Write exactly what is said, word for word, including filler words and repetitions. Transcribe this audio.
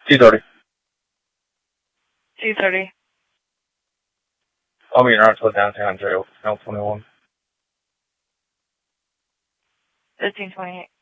two thirty. two thirty. I'll be in Artsville downtown jail, L twenty-one. fifteen twenty-eight.